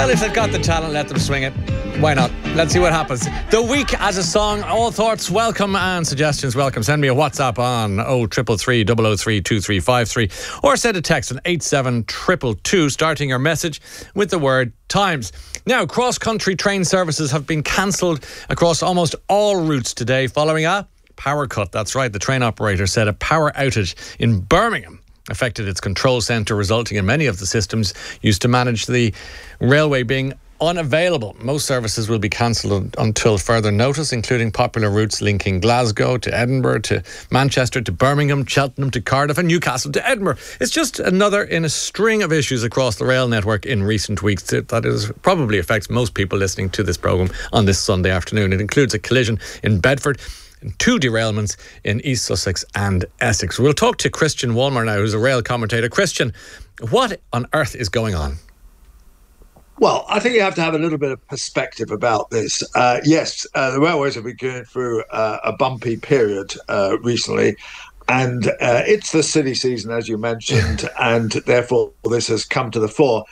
Well, if they've got the talent, let them swing it. Why not? Let's see what happens. The week as a song. All thoughts welcome and suggestions welcome. Send me a WhatsApp on 0333 003 2353 or send a text on 87222 starting your message with the word times. Now, cross-country train services have been cancelled across almost all routes today following a power cut. That's right. The train operator said a power outage in Birmingham affected its control centre, resulting in many of the systems used to manage the railway being unavailable. Most services will be cancelled until further notice, including popular routes linking Glasgow to Edinburgh, to Manchester, to Birmingham, Cheltenham to Cardiff and Newcastle to Edinburgh. It's just another in a string of issues across the rail network in recent weeks that is probably affects most people listening to this programme on this Sunday afternoon. It includes a collision in Bedford and 2 derailments in East Sussex and Essex. We'll talk to Christian Walmer now, who's a rail commentator. Christian, what on earth is going on? Well, I think you have to have a little bit of perspective about this. Yes, the railways have been going through a bumpy period recently, and it's the silly season, as you mentioned, and therefore this has come to the fore.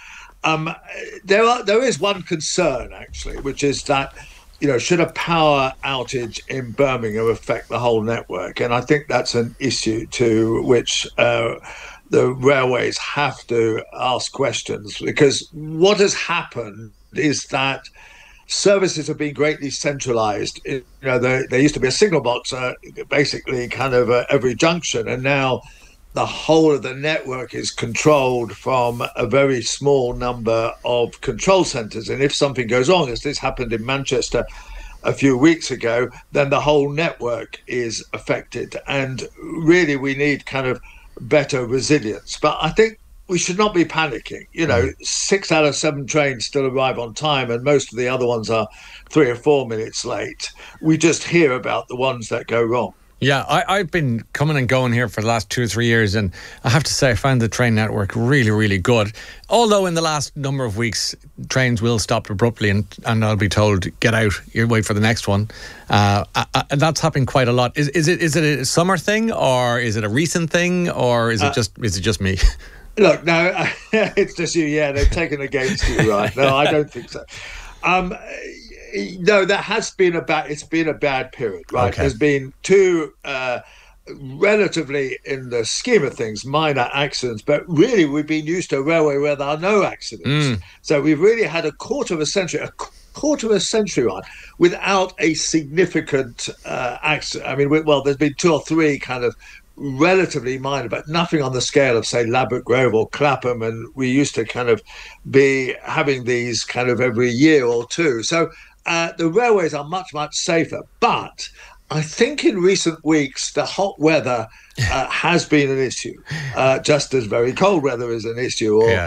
There is one concern, actually, which is that, should a power outage in Birmingham affect the whole network? And I think that's an issue to which the railways have to ask questions, because what has happened is that services have been greatly centralised. There used to be a signal box, basically kind of every junction, and now the whole of the network is controlled from a very small number of control centres. And if something goes wrong, as this happened in Manchester a few weeks ago, then the whole network is affected. And really, we need kind of better resilience. But I think we should not be panicking. 6 out of 7 trains still arrive on time, and most of the other ones are 3 or 4 minutes late. We just hear about the ones that go wrong. Yeah, I've been coming and going here for the last 2 or 3 years, and I have to say I find the train network really, really good. Although in the last number of weeks, trains will stop abruptly and I'll be told, get out, you wait for the next one. And that's happening quite a lot. Is it a summer thing, or is it a recent thing, or is it just me? Look, no, it's just you. Yeah, they've taken against you, right? No, I don't think so. No, it's been a bad period, right? Okay. There's been 2 relatively, in the scheme of things, minor accidents, but really we've been used to a railway where there are no accidents. So we've really had a quarter of a century on without a significant accident. I mean, there's been 2 or 3 kind of relatively minor, but nothing on the scale of, say, Ladbroke Grove or Clapham, and we used to kind of be having these kind of every year or 2. So the railways are much, much safer. But I think in recent weeks, the hot weather has been an issue, just as very cold weather is an issue, or,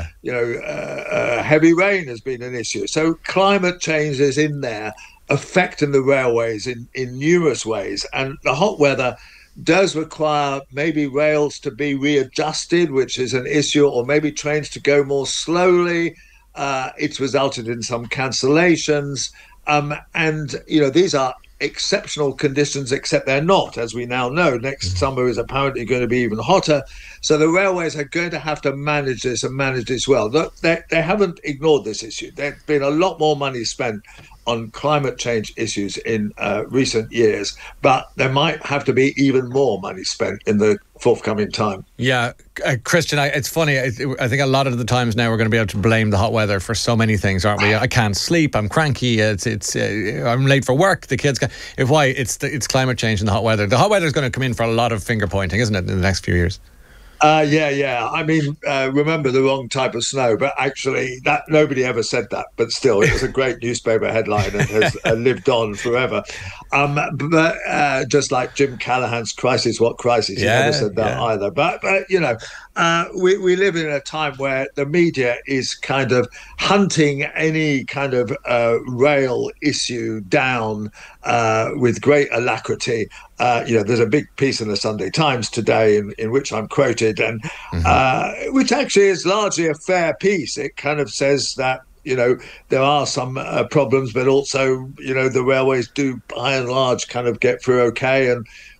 heavy rain has been an issue. So climate change is in there affecting the railways in numerous ways. And the hot weather does require maybe rails to be readjusted, which is an issue, or maybe trains to go more slowly. It's resulted in some cancellations. And these are exceptional conditions, except they're not, as we now know. Next summer is apparently going to be even hotter. So the railways are going to have to manage this and manage this well. Look, they haven't ignored this issue. There's been a lot more money spent on climate change issues in recent years, but there might have to be even more money spent in the forthcoming time. Yeah, Christian, it's funny. I think a lot of the times now we're going to be able to blame the hot weather for so many things, aren't we? I can't sleep. I'm cranky. I'm late for work. The kids. It's climate change and the hot weather. The hot weather is going to come in for a lot of finger pointing, isn't it, in the next few years? Yeah. I mean, remember the wrong type of snow, but actually that nobody ever said that. But still, it was a great newspaper headline and has lived on forever. But just like Jim Callahan's "Crisis, What Crisis?" He never said that either. But we live in a time where the media is kind of hunting any kind of rail issue down with great alacrity. There's a big piece in the Sunday Times today in which I'm quoted, and which actually is largely a fair piece. It kind of says that there are some problems, but also the railways do by and large kind of get through okay, and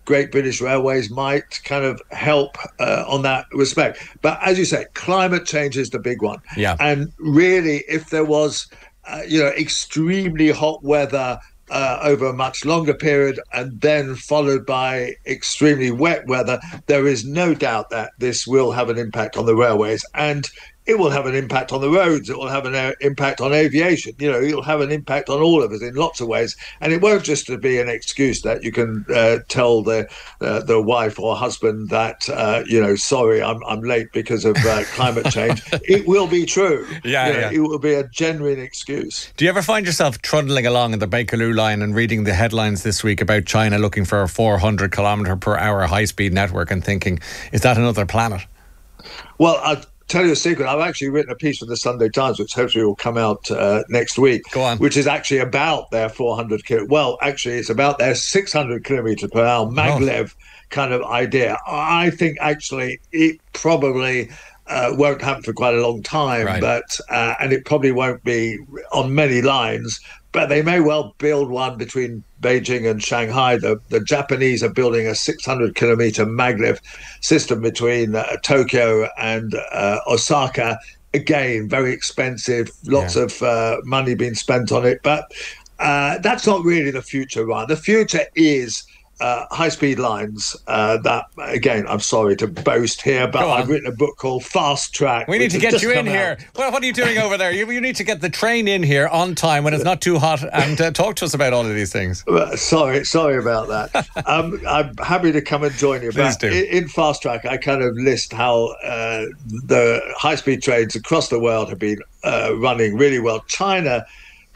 Great British Railways might kind of help on that respect. But as you say, climate change is the big one. Yeah. And really, if there was, extremely hot weather over a much longer period and then followed by extremely wet weather, there is no doubt that this will have an impact on the railways, and it will have an impact on the roads. It will have an impact on aviation. It'll have an impact on all of us in lots of ways. And it won't just be an excuse that you can tell the wife or husband that, sorry, I'm late because of climate change. It will be true. It will be a genuine excuse. Do you ever find yourself trundling along in the Bakerloo line and reading the headlines this week about China looking for a 400 kilometre per hour high-speed network and thinking, is that another planet? Well, I'll tell you a secret. I've actually written a piece for the Sunday Times, which hopefully will come out next week. Go on. Which is actually about their 400 kilometers. Well, actually, it's about their 600 kilometers per hour maglev kind of idea. I think actually it probably won't happen for quite a long time, but and it probably won't be on many lines. But they may well build one between Beijing and Shanghai. The Japanese are building a 600 kilometer maglev system between Tokyo and Osaka. Again, very expensive, lots of money being spent on it. But that's not really the future, right? The future is high-speed lines that, again, I'm sorry to boast here, but I've written a book called Fast Track. We need to get you in here. Well, what are you doing over there? You need to get the train in here on time when it's not too hot and talk to us about all of these things. Sorry about that. I'm happy to come and join you. Please do. In Fast Track, I kind of list how the high-speed trains across the world have been running really well. China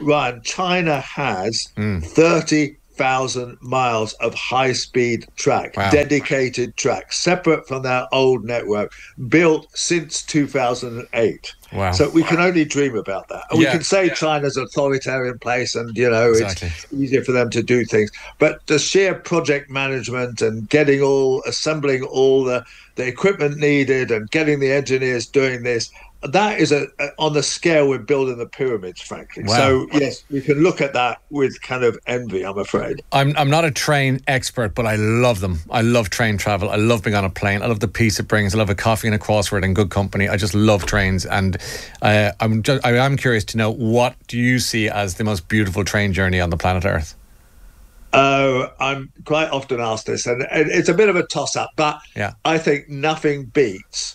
has 30,000 miles of high-speed track, dedicated track, separate from their old network, built since 2008. Wow. So we can only dream about that. And we can say China's an authoritarian place and, it's easier for them to do things. But the sheer project management and assembling all the equipment needed and getting the engineers doing this, that is on the scale we're building the pyramids, frankly. Wow. So, yes, we can look at that with kind of envy, I'm afraid. I'm not a train expert, but I love them. I love train travel. I love being on a plane. I love the peace it brings. I love a coffee and a crossword and good company. I just love trains. And I'm curious to know, what do you see as the most beautiful train journey on the planet Earth? Oh, I'm quite often asked this, and it's a bit of a toss-up, but I think nothing beats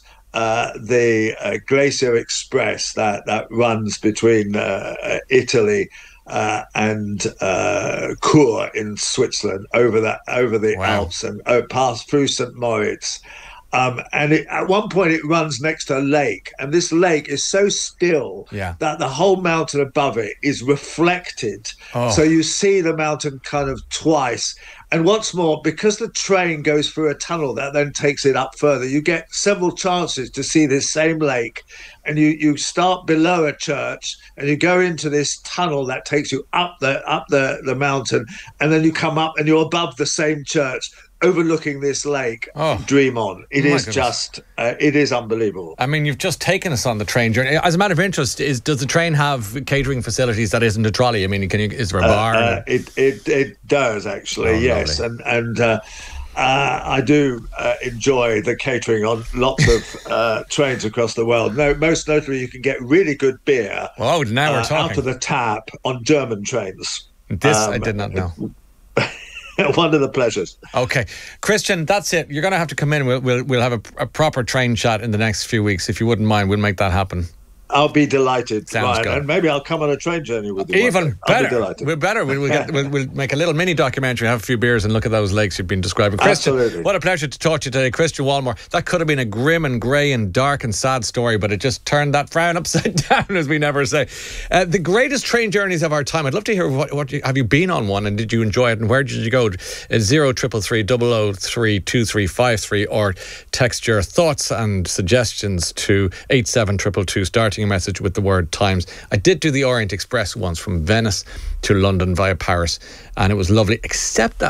the Glacier Express that runs between Italy and Chur in Switzerland over the Alps and past through St. Moritz. And at one point it runs next to a lake, and this lake is so still that the whole mountain above it is reflected. So you see the mountain kind of twice. And what's more, because the train goes through a tunnel that then takes it up further, you get several chances to see this same lake. And you start below a church and you go into this tunnel that takes you up the mountain, and then you come up and you're above the same church, overlooking this lake. Dream on. It is just, it is unbelievable. I mean, you've just taken us on the train journey. As a matter of interest, does the train have catering facilities that isn't a trolley? I mean, is there a bar? It does, actually, yes. Lovely. And I do enjoy the catering on lots of trains across the world. Most notably, you can get really good beer now we're talking. out of the tap on German trains. This I did not know. One of the pleasures. Okay, Christian, that's it. You're going to have to come in. We'll have a proper train chat in the next few weeks. If you wouldn't mind, we'll make that happen. I'll be delighted. Sounds good. And maybe I'll come on a train journey with you. Even better. We'll make a little mini documentary, have a few beers and look at those lakes you've been describing. Christian, absolutely. What a pleasure to talk to you today. Christian Walmore. That could have been a grim and grey and dark and sad story, but it just turned that frown upside down, as we never say. The greatest train journeys of our time. I'd love to hear have you been on one, and did you enjoy it, and where did you go? 0333 003 2353, or text your thoughts and suggestions to 87222, starting a message with the word Times. I did do the Orient Express once from Venice to London via Paris, and it was lovely, except that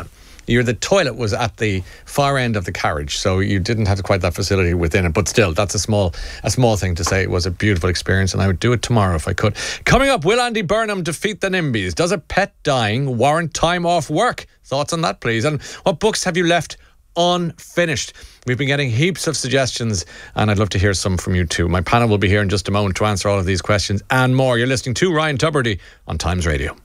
the toilet was at the far end of the carriage, so you didn't have quite that facility within it. But still, that's a small thing to say. It was a beautiful experience, and I would do it tomorrow if I could. Coming up, will Andy Burnham defeat the NIMBYs? Does a pet dying warrant time off work? Thoughts on that, please? And what books have you left unfinished? We've been getting heaps of suggestions, and I'd love to hear some from you too. My panel will be here in just a moment to answer all of these questions and more. You're listening to Ryan Tubridy on Times Radio.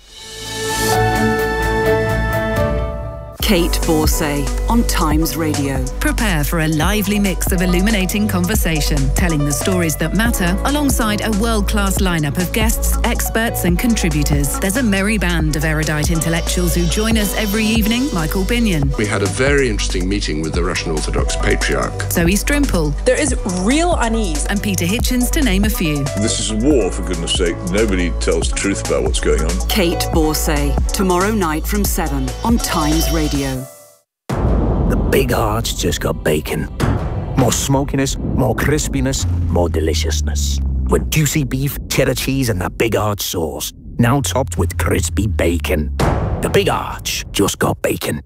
Kate Borsay on Times Radio. Prepare for a lively mix of illuminating conversation, telling the stories that matter alongside a world-class lineup of guests, experts and contributors. There's a merry band of erudite intellectuals who join us every evening. Michael Binion. We had a very interesting meeting with the Russian Orthodox Patriarch. Zoe Strimple. There is real unease. And Peter Hitchens, to name a few. This is a war, for goodness sake. Nobody tells the truth about what's going on. Kate Borsay, tomorrow night from 7 on Times Radio. The Big Arch just got bacon. More smokiness, more crispiness, more deliciousness. With juicy beef, cheddar cheese and that Big Arch sauce. Now topped with crispy bacon. The Big Arch just got bacon.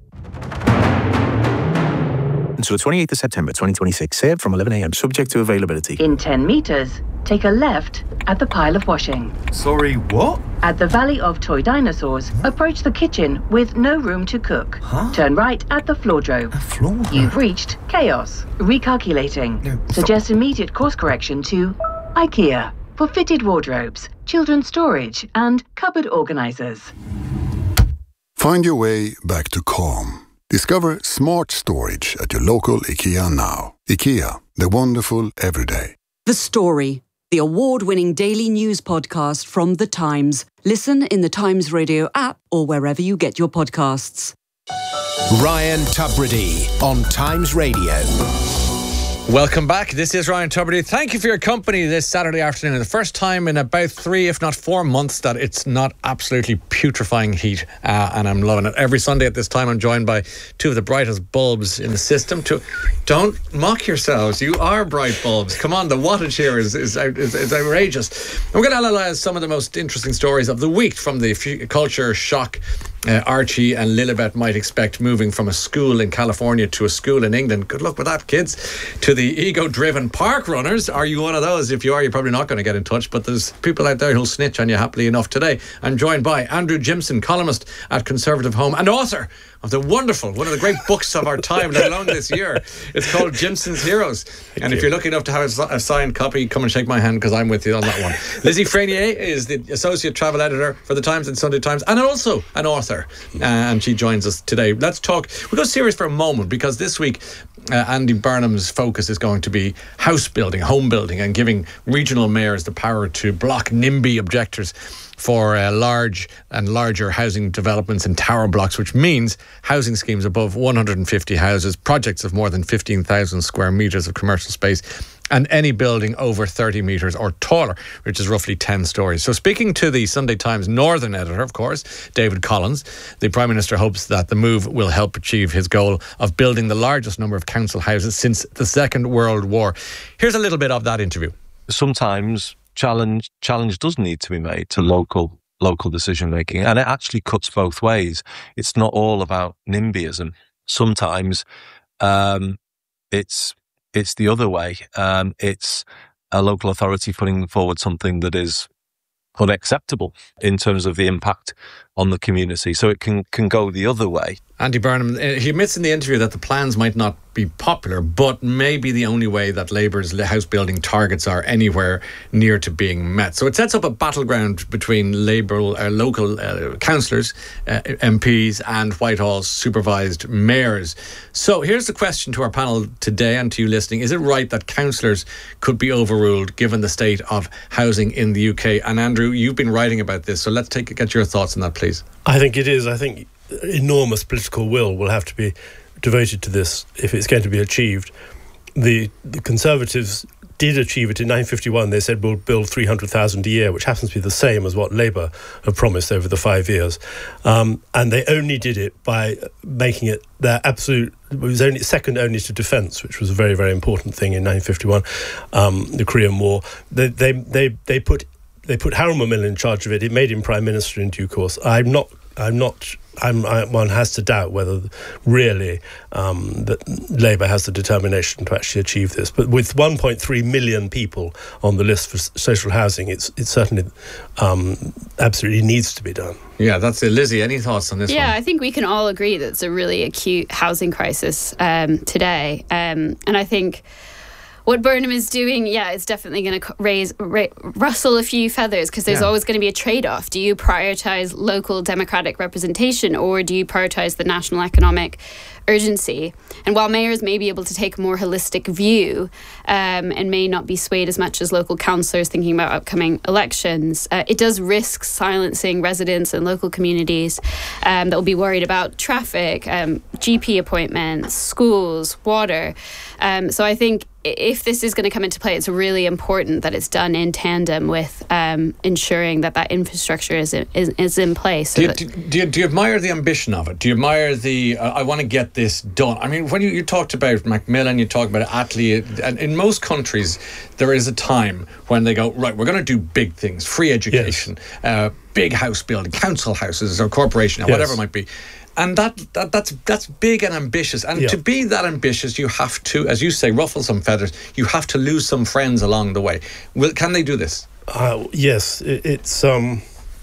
Until the 28th of September 2026, served from 11 a.m, subject to availability. In 10 metres, take a left at the pile of washing. Sorry, what? At the Valley of Toy Dinosaurs, approach the kitchen with no room to cook. Huh? Turn right at the floordrome. A floor? You've reached chaos. Recalculating. No, Suggest immediate course correction to IKEA for fitted wardrobes, children's storage and cupboard organisers. Find your way back to calm. Discover smart storage at your local IKEA now. IKEA, the wonderful everyday. The Story, the award-winning daily news podcast from The Times. Listen in the Times Radio app or wherever you get your podcasts. Ryan Tubridy on Times Radio. Welcome back. This is Ryan Tubridy. Thank you for your company this Saturday afternoon. The first time in about 3, if not 4 months that it's not absolutely putrefying heat, and I'm loving it. Every Sunday at this time I'm joined by two of the brightest bulbs in the system. Don't mock yourselves. You are bright bulbs. Come on, the wattage here is outrageous. And we're going to analyse some of the most interesting stories of the week from the culture shock Archie and Lilibet might expect moving from a school in California to a school in England. Good luck with that, kids. To the ego-driven park runners. Are you one of those? If you are, you're probably not going to get in touch, but there's people out there who'll snitch on you happily enough today. I'm joined by Andrew Jimson, columnist at Conservative Home and author of the wonderful, one of the great books of our time, let alone this year. It's called Jimson's Heroes. And if you're lucky enough to have a signed copy, come and shake my hand because I'm with you on that one. Lizzie Frenier is the associate travel editor for the Times and Sunday Times, and also an author. And she joins us today. Let's talk. We'll go serious for a moment because this week Andy Burnham's focus is going to be house building, home building, and giving regional mayors the power to block NIMBY objectors for large and larger housing developments and tower blocks, which means housing schemes above 150 houses, projects of more than 15,000 square metres of commercial space, and any building over 30 metres or taller, which is roughly 10 stories. So speaking to the Sunday Times Northern editor, of course, David Collins, the Prime Minister hopes that the move will help achieve his goal of building the largest number of council houses since the Second World War. Here's a little bit of that interview. Sometimes challenge does need to be made to local decision making, and it actually cuts both ways. It's not all about NIMBYism. Sometimes it's the other way. It's a local authority putting forward something that is unacceptable in terms of the impact on the community. So it can go the other way. Andy Burnham, he admits in the interview that the plans might not be popular, but may be the only way that Labour's house building targets are anywhere near to being met. So it sets up a battleground between Labour local councillors, MPs and Whitehall's supervised mayors. So here's the question to our panel today and to you listening. Is it right that councillors could be overruled given the state of housing in the UK? And Andrew, you've been writing about this, so let's get your thoughts on that, please. I think it is. I think enormous political will have to be devoted to this if it's going to be achieved. The Conservatives did achieve it in 1951. They said we'll build 300,000 a year, which happens to be the same as what Labour have promised over the 5 years. And they only did it by making it their absolute, it was only second only to defence, which was a very, very important thing in 1951, the Korean War. They put Harold Macmillan in charge of it. It made him Prime Minister in due course. I'm not one has to doubt whether really that Labour has the determination to actually achieve this. But with 1.3 million people on the list for social housing, it certainly absolutely needs to be done. Yeah, that's it. Lizzie, any thoughts on this one? Yeah, I think we can all agree that it's a really acute housing crisis today. And I think what Burnham is doing, it's definitely going to rustle a few feathers, because there's always going to be a trade-off. Do you prioritise local democratic representation, or do you prioritise the national economic urgency? And while mayors may be able to take a more holistic view and may not be swayed as much as local councillors thinking about upcoming elections, it does risk silencing residents and local communities that will be worried about traffic, GP appointments, schools, water. So I think if this is going to come into play, it's really important that it's done in tandem with ensuring that infrastructure is in place. So do you admire the ambition of it? Do you admire the I want to get this done? I mean, when you talked about Macmillan, you talked about Attlee, and in most countries there is a time when they go, right, we're going to do big things, free education, big house building, council houses or corporation, or whatever it might be. And that's big and ambitious. And to be that ambitious, you have to, as you say, ruffle some feathers. You have to lose some friends along the way. Can they do this? Yes, it's. I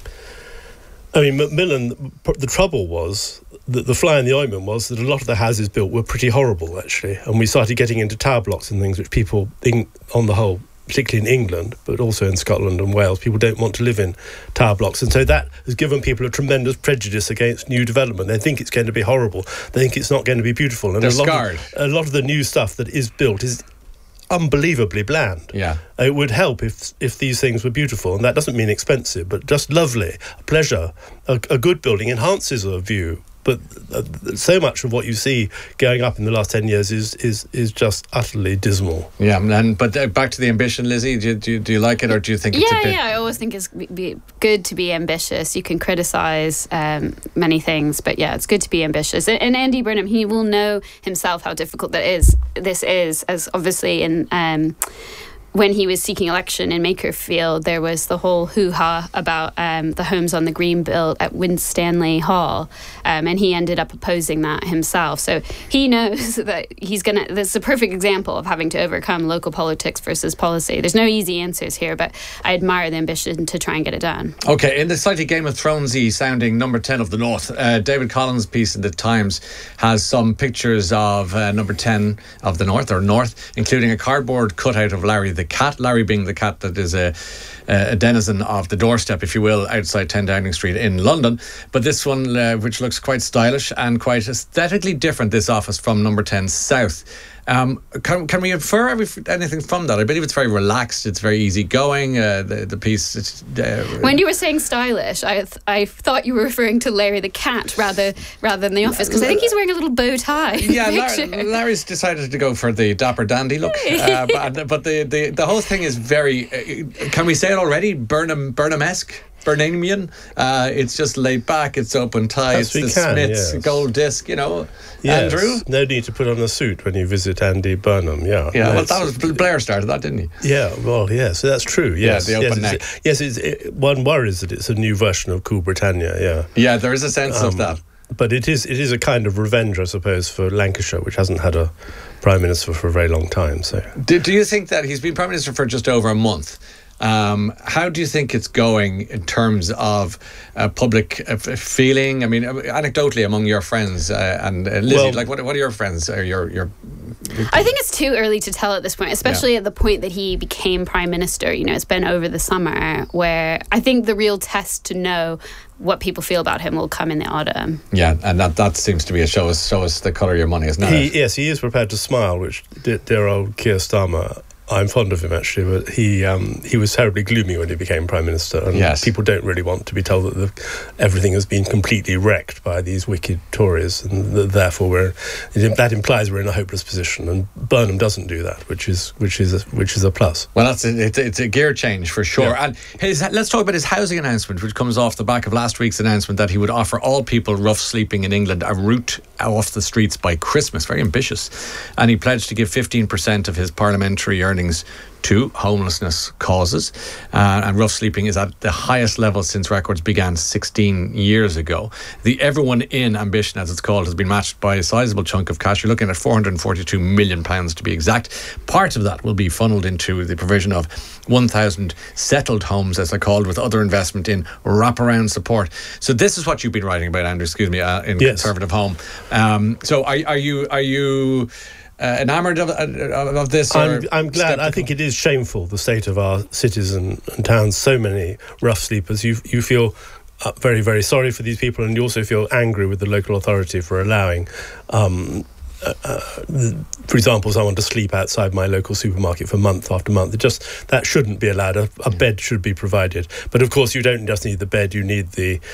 mean, Macmillan. The trouble was that the fly in the ointment was that a lot of the houses built were pretty horrible, actually, and we started getting into tower blocks and things which people, on the whole, particularly in England, but also in Scotland and Wales, people don't want to live in tower blocks. And so that has given people a tremendous prejudice against new development. They think it's going to be horrible. They think it's not going to be beautiful. And they're scarred. A lot of the new stuff that is built is unbelievably bland. Yeah. It would help if these things were beautiful. And that doesn't mean expensive, but just lovely, a pleasure. A good building enhances a view. But so much of what you see going up in the last 10 years is just utterly dismal. Yeah, but back to the ambition, Lizzie, do you like it, or do you think it's a bit... Yeah, I always think it's good to be ambitious. You can criticise many things, but it's good to be ambitious. And Andy Burnham, he will know himself how difficult this is, as obviously in... when he was seeking election in Makerfield, there was the whole hoo-ha about the homes on the green belt at Winstanley Hall, and he ended up opposing that himself. So he knows that this is a perfect example of having to overcome local politics versus policy. There's no easy answers here, but I admire the ambition to try and get it done. Okay, in the slightly Game of Thrones-y sounding Number 10 of the North, David Collins' piece in the Times has some pictures of Number 10 of the North, including a cardboard cutout of Larry the cat, Larry being the cat that is a denizen of the doorstep, if you will, outside 10 Downing Street in London. But this one, which looks quite stylish and quite aesthetically different, this office from Number 10 South. Can we infer anything from that? I believe it's very relaxed, it's very easygoing, the piece. When you were saying stylish, I thought you were referring to Larry the cat rather than the office, because I think he's wearing a little bow tie. Yeah, Larry's decided to go for the dapper dandy look, but the whole thing is very, can we say it already, Burnham-esque? Burnhamian. It's just laid back, it's open tie, it's the Smiths gold disc, Andrew? No need to put on a suit when you visit Andy Burnham, well, that was Blair started that, didn't he? Yeah, well, so that's true, yes. Yeah, the open neck. One worries that it's a new version of Cool Britannia, Yeah, there is a sense of that. But it is a kind of revenge, I suppose, for Lancashire, which hasn't had a Prime Minister for a very long time. So, do you think that he's been Prime Minister for just over a month? How do you think it's going in terms of public feeling? I mean, anecdotally among your friends and Lizzie, what are your friends? I think it's too early to tell at this point, especially at the point that he became Prime Minister. It's been over the summer, where I think the real test to know what people feel about him will come in the autumn. Yeah, and that seems to be a show us the colour of your money, isn't it? Yes, he is prepared to smile, which dear old Keir Starmer. I'm fond of him, actually, but he was terribly gloomy when he became Prime Minister, and people don't really want to be told that everything has been completely wrecked by these wicked Tories, and therefore that implies we're in a hopeless position, and Burnham doesn't do that, which is a plus. Well, it's a gear change for sure. Yeah. And let's talk about his housing announcement, which comes off the back of last week's announcement that he would offer all people rough sleeping in England a route off the streets by Christmas. Very ambitious. And he pledged to give 15% of his parliamentary earnings earnings to homelessness causes, and rough sleeping is at the highest level since records began 16 years ago. The Everyone In ambition, as it's called, has been matched by a sizable chunk of cash. You're looking at £442 million to be exact. Part of that will be funneled into the provision of 1,000 settled homes, as they're called, with other investment in wraparound support. So this is what you've been writing about, Andrew, in Yes. Conservative Home. So are you enamoured of this? I'm glad. Skeptical? I think it is shameful, the state of our cities and towns. So many rough sleepers. You feel very, very sorry for these people, and you also feel angry with the local authority for allowing, for example, someone to sleep outside my local supermarket for month after month. That shouldn't be allowed. A bed should be provided. But of course, you don't just need the bed. You need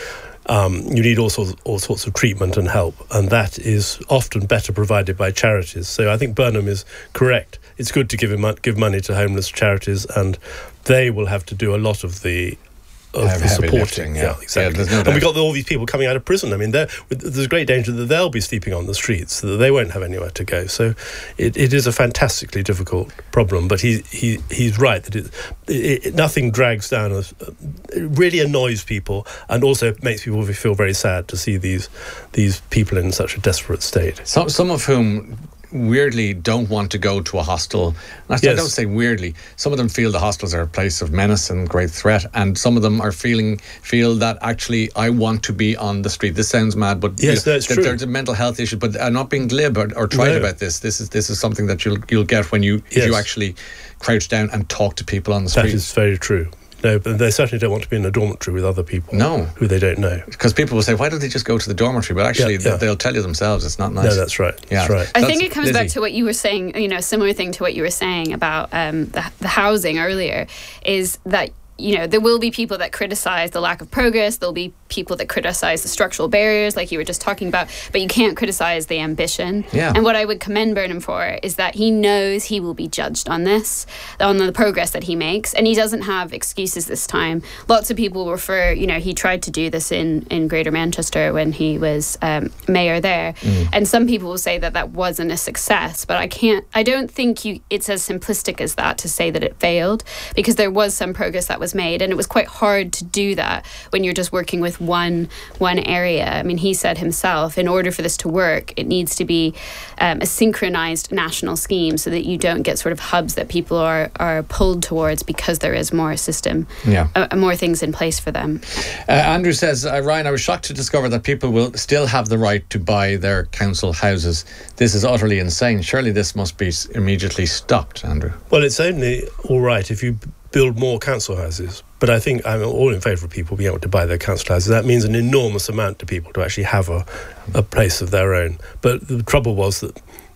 you need all sorts of treatment and help, and that is often better provided by charities. So I think Burnham is correct. It's good to give money to homeless charities, and they will have to do a lot of the supporting. Yeah, exactly. Yeah, and we've got all these people coming out of prison. I mean, there's a great danger that they'll be sleeping on the streets, that they won't have anywhere to go. So it is a fantastically difficult problem. But he's right that nothing drags down. It really annoys people, and also makes people feel very sad to see these people in such a desperate state. Some of whom weirdly don't want to go to a hostel. I don't say weirdly. Some of them feel the hostels are a place of menace and great threat, and some of them are feel that actually I want to be on the street. This sounds mad, but that's true. There's a mental health issue. But I'm not being glib or trite about this. This is something that you'll get when you actually crouch down and talk to people on the street. That is very true. No, but they certainly don't want to be in a dormitory with other people who they don't know. Because people will say, why don't they just go to the dormitory? But actually, they'll tell you themselves it's not nice. No, that's right. Yeah. That's right. I think it comes back to what you were saying, a similar thing to what you were saying about the housing earlier, is that there will be people that criticize the lack of progress. There'll be people that criticize the structural barriers, like you were just talking about, but you can't criticize the ambition. Yeah. And what I would commend Burnham for is that he knows he will be judged on this, on the progress that he makes, and he doesn't have excuses this time. Lots of people refer, he tried to do this in Greater Manchester when he was mayor there, and some people will say that wasn't a success, but I don't think it's as simplistic as that to say that it failed, because there was some progress that was made, and it was quite hard to do that when you're just working with one area. I mean, he said himself, in order for this to work, it needs to be a synchronized national scheme, so that you don't get sort of hubs that people are pulled towards because there is more system, more things in place for them. Andrew says, Ryan, I was shocked to discover that people will still have the right to buy their council houses. This is utterly insane. Surely this must be immediately stopped, Andrew. Well, it's only all right if you build more council houses. But I think I'm all in favour of people being able to buy their council houses. That means an enormous amount to people to actually have a place of their own. But the trouble was that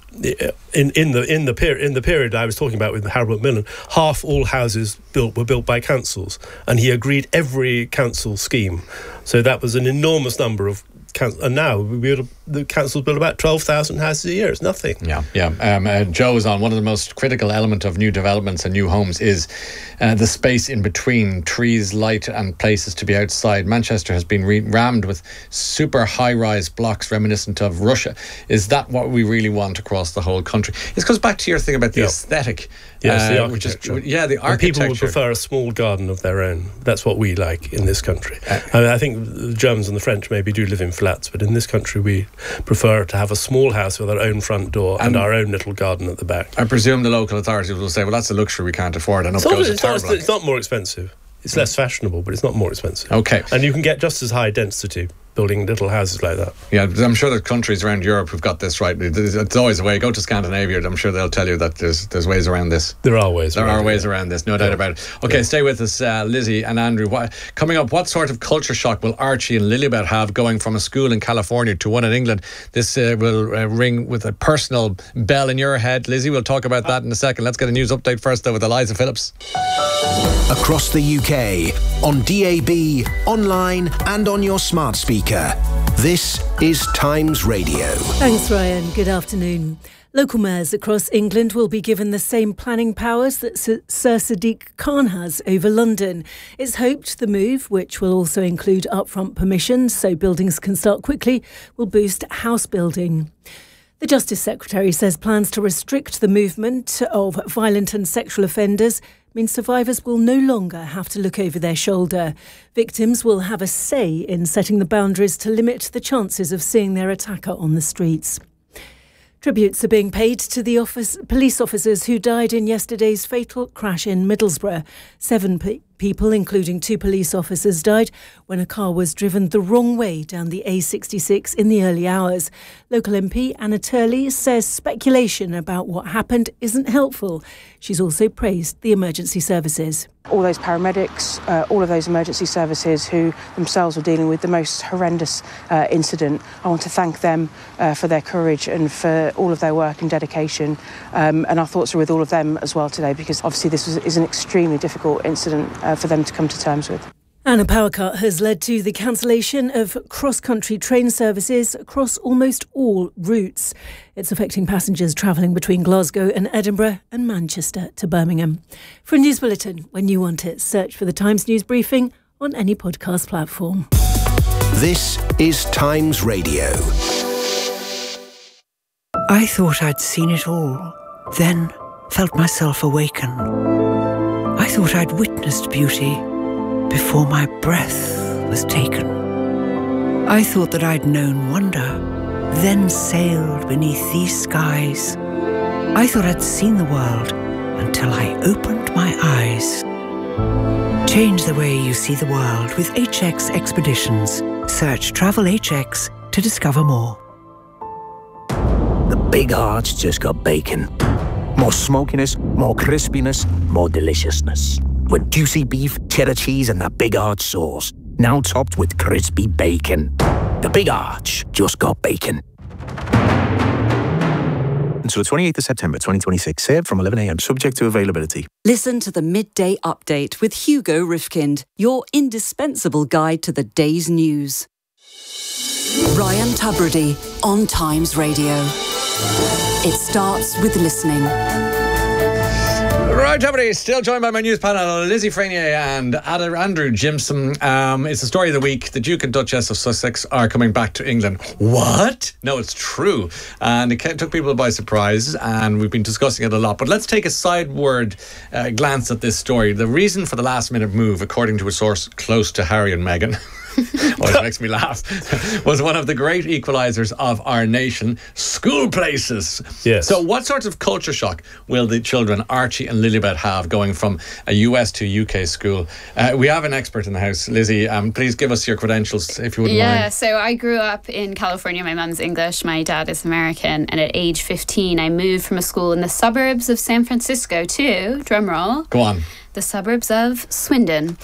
in the period I was talking about with Harold Macmillan, half all houses were built by councils, and he agreed every council scheme. So that was an enormous number of and now the councils build about 12,000 houses a year. It's nothing. Joe is on. One of the most critical element of new developments and new homes is the space in between trees, light and places to be outside. Manchester has been rammed with super high-rise blocks reminiscent of Russia. Is that what we really want across the whole country? It goes back to your thing about the aesthetic. Yes, the architecture. The architecture. And people would prefer a small garden of their own. That's what we like in this country. I think the Germans and the French maybe do live in flats, but in this country we prefer to have a small house with our own front door and our own little garden at the back. I presume the local authorities will say, well, that's a luxury we can't afford. And it's not more expensive. It's less fashionable, but it's not more expensive. Okay. And you can get just as high density building little houses like that. Yeah, I'm sure that countries around Europe who've got this right. It's always a way. Go to Scandinavia, I'm sure they'll tell you that there's ways around this. There are ways around this, no doubt about it. Okay, stay with us, Lizzie and Andrew. Coming up, what sort of culture shock will Archie and Lilibet have going from a school in California to one in England? This will ring with a personal bell in your head. Lizzie, we'll talk about that in a second. Let's get a news update first, though, with Eliza Phillips. Across the UK, on DAB, online and on your smart speaker. This is Times Radio. Thanks, Ryan. Good afternoon. Local mayors across England will be given the same planning powers that Sir Sadiq Khan has over London. It's hoped the move, which will also include upfront permissions so buildings can start quickly, will boost house building. The Justice Secretary says plans to restrict the movement of violent and sexual offenders means survivors will no longer have to look over their shoulder. Victims will have a say in setting the boundaries to limit the chances of seeing their attacker on the streets. Tributes are being paid to the police officers who died in yesterday's fatal crash in Middlesbrough. 7 people, including 2 police officers, died when a car was driven the wrong way down the A66 in the early hours. Local MP Anna Turley says speculation about what happened isn't helpful. She's also praised the emergency services. All those paramedics, all of those emergency services who themselves were dealing with the most horrendous incident. I want to thank them for their courage and for all of their work and dedication. And our thoughts are with all of them as well today, because obviously this is an extremely difficult incident for them to come to terms with. And a power cut has led to the cancellation of cross-country train services across almost all routes. It's affecting passengers travelling between Glasgow and Edinburgh and Manchester to Birmingham. For a news bulletin, when you want it, search for the Times News Briefing on any podcast platform. This is Times Radio. I thought I'd seen it all, then felt myself awaken. I thought I'd witnessed beauty before my breath was taken. I thought that I'd known wonder, then sailed beneath these skies. I thought I'd seen the world until I opened my eyes. Change the way you see the world with HX Expeditions. Search Travel HX to discover more. The big hearts just got bacon. More smokiness, more crispiness, more deliciousness. With juicy beef, cheddar cheese and that big arch sauce. Now topped with crispy bacon. The Big Arch just got bacon. Until the 28th of September 2026. Served from 11 a.m. subject to availability. Listen to the Midday Update with Hugo Rifkind, your indispensable guide to the day's news. Ryan Tubridy on Times Radio. It starts with listening. Right, everybody, still joined by my news panel, Lizzie Frenier and Andrew Jimson. It's the story of the week. The Duke and Duchess of Sussex are coming back to England. What? No, it's true. And it took people by surprise, and we've been discussing it a lot. But let's take a sideward glance at this story. The reason for the last-minute move, according to a source close to Harry and Meghan, it makes me laugh, was one of the great equalisers of our nation, school places. Yes. So what sort of culture shock will the children Archie and Lilibet have going from a US to UK school? We have an expert in the house. Lizzie, please give us your credentials if you wouldn't mind. Yeah, so I grew up in California. My mum's English, my dad is American, and at age 15 I moved from a school in the suburbs of San Francisco to, drumroll, go on, the suburbs of Swindon.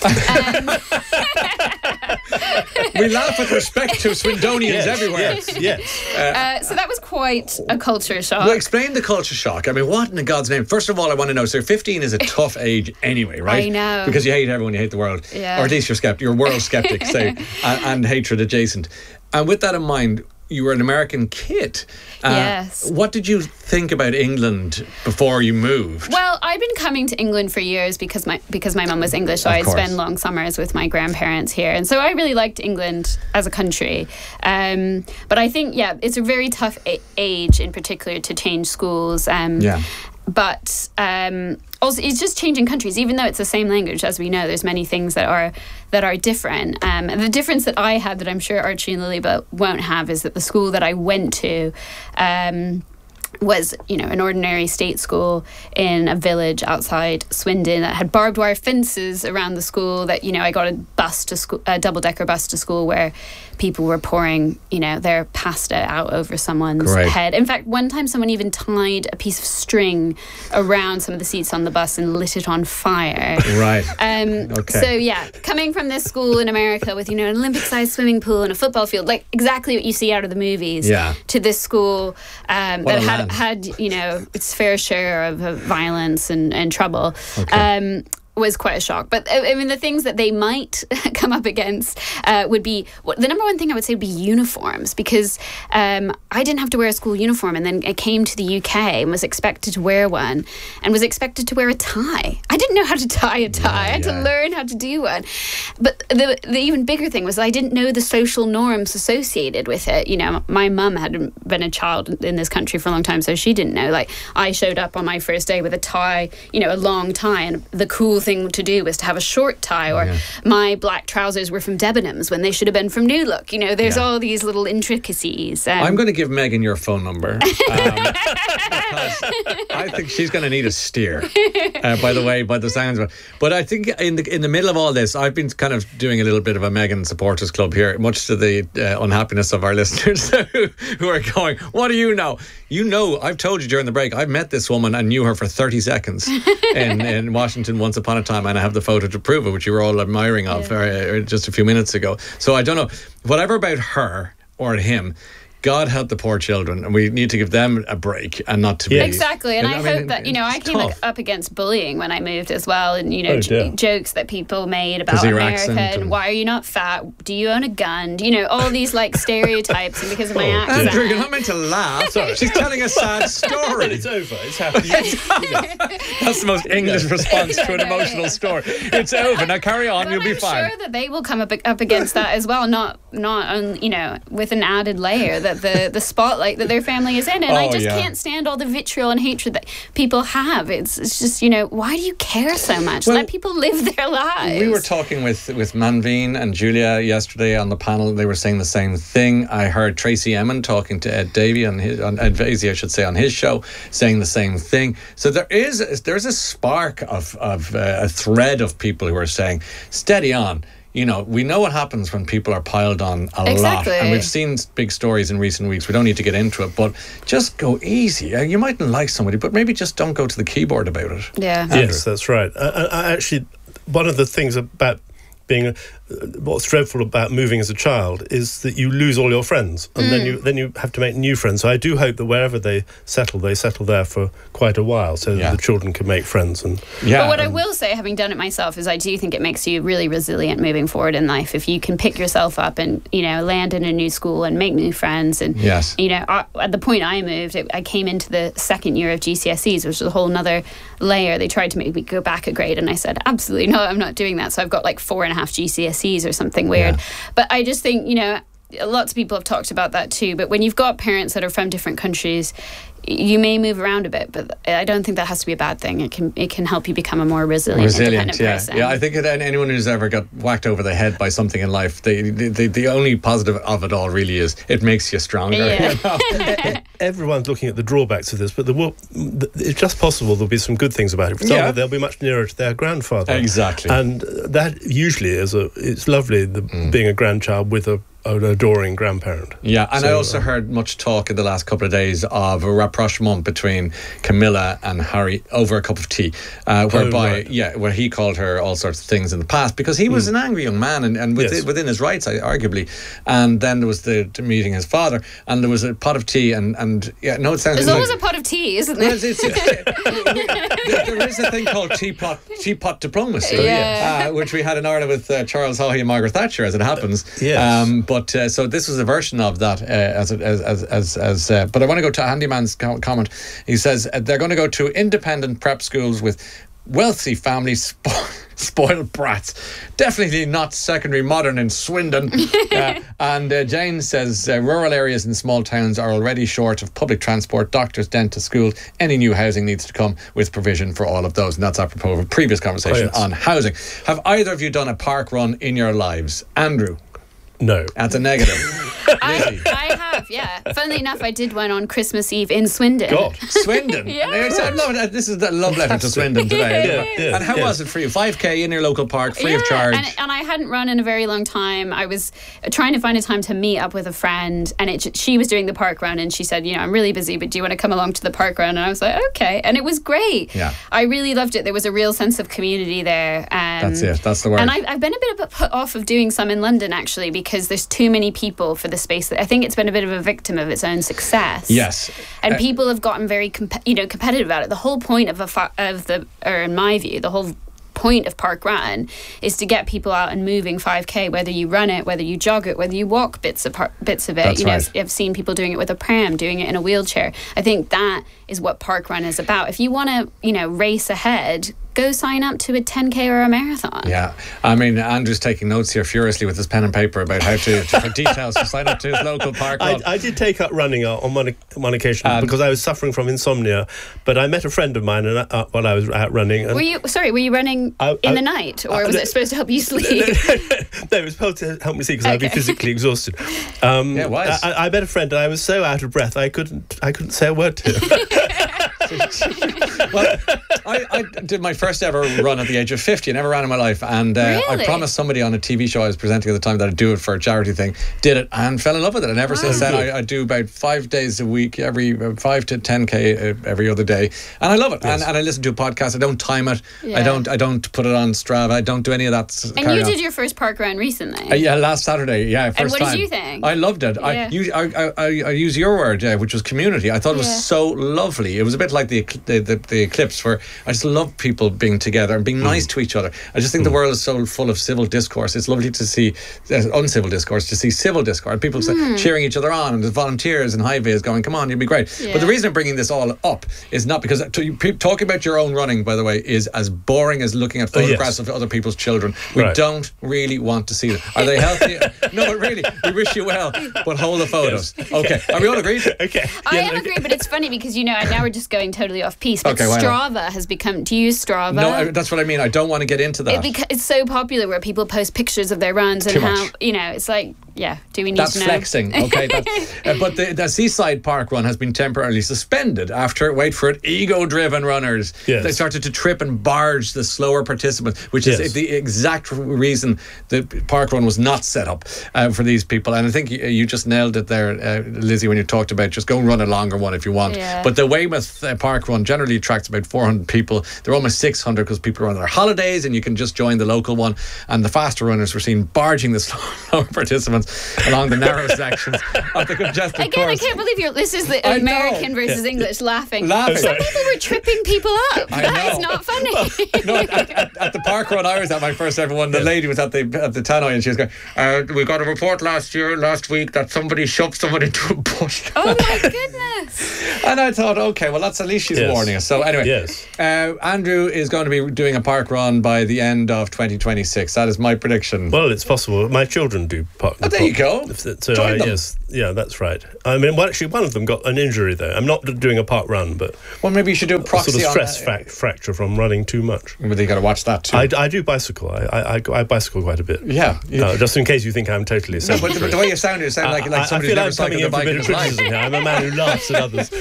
We laugh with respect to Swindonians everywhere. Yes. So that was quite a culture shock. Well, explain the culture shock. I mean, what in God's name? First of all, I want to know, so 15 is a tough age anyway, right? I know. Because you hate everyone, you hate the world. Yeah. Or at least you're world skeptic, say, and hatred adjacent. And with that in mind, you were an American kid. Yes. What did you think about England before you moved? Well, I'd been coming to England for years because my mum was English, so I'd spend long summers with my grandparents here. And so I really liked England as a country. But I think, it's a very tough age in particular to change schools. But also, it's just changing countries. Even though it's the same language, as we know, there's many things that are different. And the difference that I had that I'm sure Archie and Lilibet won't have is that the school that I went to was, an ordinary state school in a village outside Swindon that had barbed wire fences around the school. That I got a double-decker bus to school where people were pouring, their pasta out over someone's head. In fact, one time someone even tied a piece of string around some of the seats on the bus and lit it on fire. Right. So coming from this school in America with, an Olympic-sized swimming pool and a football field, like exactly what you see out of the movies, to this school that had its fair share of violence and trouble. was quite a shock. But I mean, the things that they might come up against would be, the number one thing I would say would be uniforms, because I didn't have to wear a school uniform, and then I came to the UK and was expected to wear one, and was expected to wear a tie. I didn't know how to tie a tie. I had to learn how to do one. But the even bigger thing was I didn't know the social norms associated with it. You know, my mum had been a child in this country for a long time, so she didn't know. Like, I showed up on my first day with a tie, you know, a long tie, and the cool thing to do was to have a short tie, or my black trousers were from Debenhams when they should have been from New Look. You know, there's all these little intricacies. I'm going to give Megan your phone number because I think she's going to need a steer. By the sounds of it. But I think in the middle of all this, I've been kind of doing a little bit of a Megan supporters club here, much to the unhappiness of our listeners who are going, what do you know? You know, I've told you during the break, I've met this woman and knew her for 30 seconds in Washington once upon a time, and I have the photo to prove it, which you were all admiring of just a few minutes ago. So I don't know, whatever about her or him, God help the poor children, and we need to give them a break and not to be... Exactly, and I hope that, you know, I came up against bullying when I moved as well, and, you know, jokes that people made about America, and why are you not fat? Do you own a gun? You know, all these, like, stereotypes, and because of my accent. Andrew, you're not meant to laugh. Sorry. She's telling a sad story. It's over. It's happening. That's the most English response to an emotional story. It's over. Now carry on, you'll be fine. I'm sure that they will come up against that as well, not on, you know, with an added layer that the spotlight that their family is in, and I just can't stand all the vitriol and hatred that people have. It's just, you know, why do you care so much? Let people live their lives. We were talking with Manveen and Julia yesterday on the panel. They were saying the same thing. I heard Tracy Emin talking to Ed Davey on Ed Vasey, I should say, on his show, saying the same thing. So there's a spark of a thread of people who are saying, steady on. You know, we know what happens when people are piled on a lot. And we've seen big stories in recent weeks. We don't need to get into it, but just go easy. You mightn't like somebody, but maybe just don't go to the keyboard about it. Yeah. Andrew. Yes, that's right. I actually, one of the things about being what's dreadful about moving as a child is that you lose all your friends, and then you have to make new friends. So I do hope that wherever they settle there for quite a while, so that the children can make friends. But what I will say, having done it myself, is I do think it makes you really resilient moving forward in life if you can pick yourself up and, you know, land in a new school and make new friends. And you know, at the point I moved, I came into the second year of GCSEs, which was a whole nother layer. They tried to make me go back a grade, and I said, absolutely no, I'm not doing that. So I've got like 4.5 GCSEs or something weird. But I just think, you know, lots of people have talked about that too, but when you've got parents that are from different countries, you may move around a bit, but I don't think that has to be a bad thing. It can help you become a more resilient independent person. Yeah, I think anyone who's ever got whacked over the head by something in life, the only positive of it all really is it makes you stronger. Yeah. You know? Everyone's looking at the drawbacks of this, but it's just possible there'll be some good things about it. For example, they'll be much nearer to their grandfather. Exactly. And that usually it's lovely, being a grandchild with an adoring grandparent. Yeah, and I also heard much talk in the last couple of days of a rapprochement between Camilla and Harry over a cup of tea, where he called her all sorts of things in the past because he was an angry young man and within his rights, arguably. And then there was the meeting his father, and there was a pot of tea, it sounds. There's always a pot of tea, isn't there? There is a thing called teapot diplomacy, which we had in Ireland with Charles Haughey and Margaret Thatcher, as it happens. Yes. But so this was a version of that. But I want to go to Handyman's comment. He says they're going to go to independent prep schools with wealthy families, spoiled brats. Definitely not secondary modern in Swindon. And Jane says rural areas and small towns are already short of public transport, doctors, dentists, schools. Any new housing needs to come with provision for all of those. And that's apropos of a previous conversation on housing. Have either of you done a park run in your lives? Andrew? No. That's a negative. I have, yeah. Funnily enough, I did one on Christmas Eve in Swindon. God. Swindon? This is the love letter to Swindon today. And how was it for you? 5K in your local park, free of charge? And I hadn't run in a very long time. I was trying to find a time to meet up with a friend, and she was doing the park run, and she said, you know, I'm really busy, but do you want to come along to the park run? And I was like, okay. And it was great. Yeah. I really loved it. There was a real sense of community there. That's it. That's the word. And I've been a bit put off of doing some in London, actually, because there's too many people for the space. I think it's been a bit of a victim of its own success. Yes. And people have gotten very competitive about it. The whole point in my view, the whole point of Park Run is to get people out and moving 5K, whether you run it, whether you jog it, whether you walk bits of it. That's right. I've seen people doing it with a pram, doing it in a wheelchair. I think that is what Park Run is about. If you want to, race ahead, go sign up to a 10K or a marathon. Yeah. I mean, Andrew's taking notes here furiously with his pen and paper about how for details to sign up to his local park run. I did take up running on one occasion because I was suffering from insomnia, but I met a friend of mine while I was out running. And were you running in the night, or was it supposed to help you sleep? No, it was supposed to help me sleep because I'd be physically exhausted. It was. I met a friend and I was so out of breath I couldn't say a word to him. Well, I did my first ever run at the age of 50. I never ran in my life, and really? I promised somebody on a TV show I was presenting at the time that I'd do it for a charity thing. Did it and fell in love with it. And ever since then, I do about 5 days a week, every 5 to 10K every other day, and I love it. Yes. And I listen to a podcast. I don't time it. Yeah. I don't put it on Strava. I don't do any of that. And you did your first park run recently. Yeah, last Saturday. Yeah, first time. And what did you think? I loved it. Yeah. I use your word, which was community. I thought it was so lovely. It was a bit like the eclipse, where I just love people being together and being nice to each other. I just think the world is so full of civil discourse. It's lovely to see uncivil discourse, to see civil discourse. People cheering each other on, and there's volunteers and high vis going, come on, you'll be great. Yeah. But the reason I'm bringing this all up is not because talking about your own running, by the way, is as boring as looking at photographs of other people's children. We don't really want to see them. Are they healthy? No, but really, we wish you well, but hold the photos. Yes. Okay. Are we all agreed? Okay. I am agreed, but it's funny because, now we're just going totally off piece, but Strava has become, do you use Strava? No, that's what I mean. I don't want to get into that. It's so popular where people post pictures of their runs and how, it's like, do we need to know? That's flexing, okay? But the Seaside Park Run has been temporarily suspended after, wait for it, ego-driven runners. Yes. They started to trip and barge the slower participants, which is the exact reason the Park Run was not set up for these people. And I think you just nailed it there, Lizzie, when you talked about just go and run a longer one if you want. Yeah. But the Weymouth Park Run generally attracts about 400 people. They're almost 600 because people are on their holidays and you can just join the local one. And the faster runners were seen barging the slower participants along the narrow sections of the congested course. I can't believe this is the American versus English laughing. Some people were tripping people up. That is not funny. At the Park Run I was at, my first ever one, the lady was at the tannoy and she was going, we got a report last week that somebody shoved someone into a bush. Oh my goodness. And I thought, okay, well that's at least she's warning us. So anyway, Andrew is going to be doing a park run by the end of 2026. That is my prediction. Well, it's possible. My children do park. There you go. So that's right. I mean, actually, one of them got an injury though. I'm not doing a park run, but maybe you should do a proxy sort of stress fracture from running too much. But you got to watch that too. I do bicycle. I bicycle quite a bit. Yeah. Just in case you think I'm totally. No, but the way you sound like somebody's never cycled a bike in his life. I'm a man who laughs at others.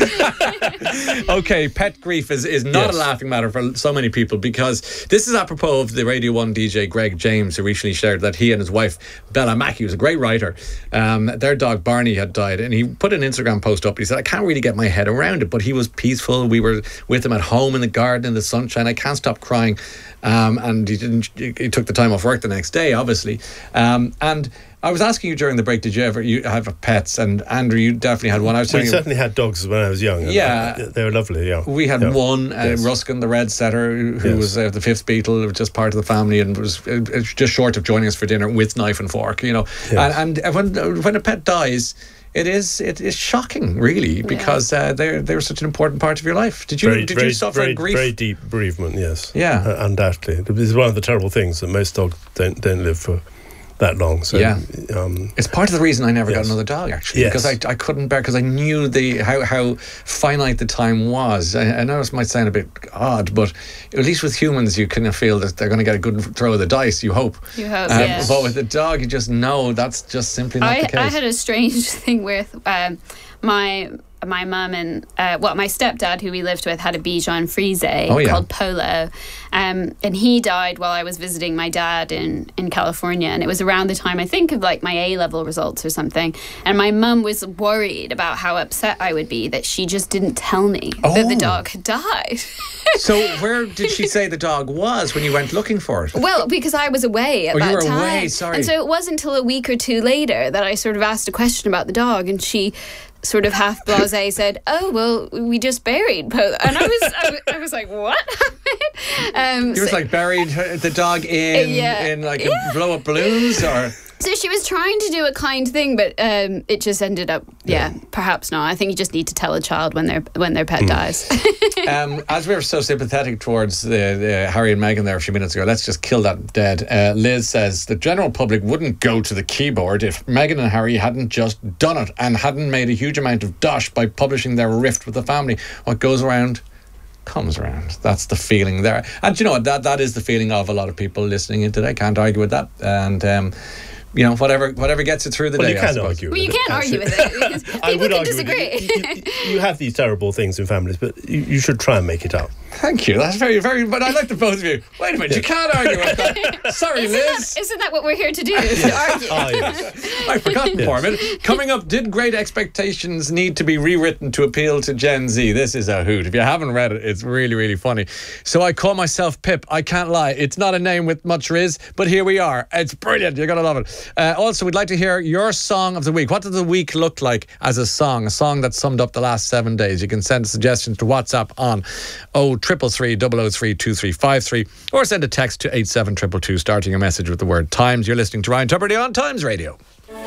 Okay, pet grief is not a laughing matter for so many people, because this is apropos of the Radio 1 DJ Greg James, who recently shared that he and his wife Bella Mackey, who's a great writer, their dog Barney had died, and he put an Instagram post up. He said, I can't really get my head around it, but he was peaceful. We were with him at home in the garden in the sunshine. I can't stop crying. And he took the time off work the next day, obviously. And I was asking you during the break, did you have pets? And Andrew, you definitely had one. We certainly had dogs when I was young. Yeah. They were lovely, yeah. We had one, Ruskin, the red setter, who was the fifth Beatle, was just part of the family and was just short of joining us for dinner with knife and fork, Yes. And when a pet dies, it is shocking, really, because they're such an important part of your life. Did you suffer grief? Very deep bereavement, yes. Yeah. Undoubtedly. It is one of the terrible things that most dogs don't live for that long. So it's part of the reason I never got another dog, actually, because I couldn't bear, because I knew how finite the time was. I know this might sound a bit odd, but at least with humans you kind of feel that they're going to get a good throw of the dice, you hope. Yes. But with a dog you just know that's just simply not the case. I had a strange thing with my mum and my stepdad, who we lived with, had a Bichon Frise called Polo, and he died while I was visiting my dad in California, and it was around the time, I think, of like my A-level results or something, and my mum was worried about how upset I would be that she just didn't tell me that the dog had died. So where did she say the dog was when you went looking for it? Well, because I was away at that time. You were away, sorry. And so it wasn't until a week or two later that I sort of asked a question about the dog, and she sort of half blasé said, "Oh well, we just buried Polo," and I was like, "What happened?" He was like buried the dog in like a blow up balloons, or. So she was trying to do a kind thing, but it just ended up, perhaps not. I think you just need to tell a child when their pet dies. As we were so sympathetic towards the Harry and Meghan there a few minutes ago, let's just kill that dead. Liz says the general public wouldn't go to the keyboard if Meghan and Harry hadn't just done it and hadn't made a huge amount of dosh by publishing their rift with the family. What goes around comes around. That's the feeling there. And you know what? That is the feeling of a lot of people listening in today. Can't argue with that. And you know, whatever gets it through the day. You can argue with it. You can't argue with it. People can disagree. You have these terrible things in families, but you should try and make it up. Thank you. That's very, very... But I like the both of you. Wait a minute. You can't argue with that. Sorry, Liz. Isn't that what we're here to do? To argue? Oh, yes. I've forgotten for a minute. Coming up, did Great Expectations need to be rewritten to appeal to Gen Z? This is a hoot. If you haven't read it, it's really, really funny. So I call myself Pip. I can't lie. It's not a name with much riz, but here we are. It's brilliant. You're going to love it. Also, we'd like to hear your song of the week. What did the week look like as a song that summed up the last 7 days? You can send suggestions to WhatsApp on 0333 003 2353 or send a text to 87222 starting a message with the word Times. You're listening to Ryan Tubridy on Times Radio.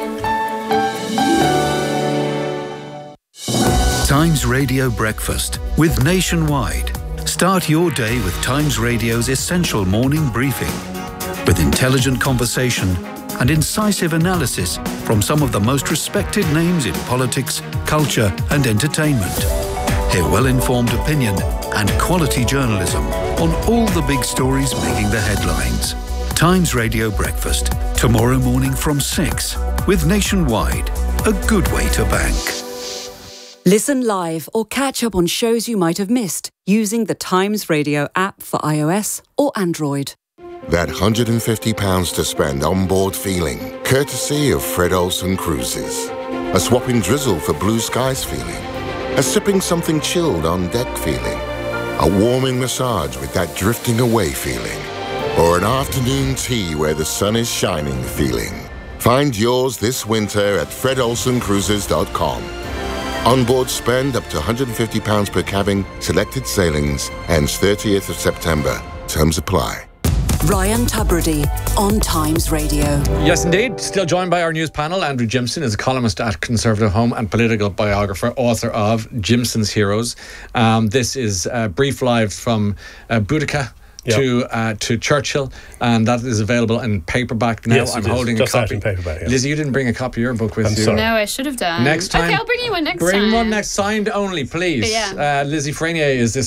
Times Radio Breakfast with Nationwide. Start your day with Times Radio's essential morning briefing with intelligent conversation and incisive analysis from some of the most respected names in politics, culture and entertainment. Hear well-informed opinion and quality journalism on all the big stories making the headlines. Times Radio Breakfast, tomorrow morning from 6 with Nationwide, a good way to bank. Listen live or catch up on shows you might have missed using the Times Radio app for iOS or Android. That £150 to spend on board feeling, courtesy of Fred Olsen Cruises. A swapping drizzle for blue skies feeling. A sipping something chilled on deck feeling. A warming massage with that drifting away feeling. Or an afternoon tea where the sun is shining feeling. Find yours this winter at fredolsencruises.com. Onboard spend up to £150 per cabin, selected sailings, ends 30th of September. Terms apply. Ryan Tubridy on Times Radio. Yes, indeed. Still joined by our news panel. Andrew Jimson is a columnist at Conservative Home and political biographer, author of Jimson's Heroes. This is a brief live from Boudica to Churchill, and that is available in paperback now. Yes, I'm holding just a copy. out in paperback, yeah. Lizzie, you didn't bring a copy of your book with I'm you. sorry. No, I should have done. Next time. Okay, I'll bring you one next time. Bring one next, signed only, please. Yeah. Lizzie Frenier is this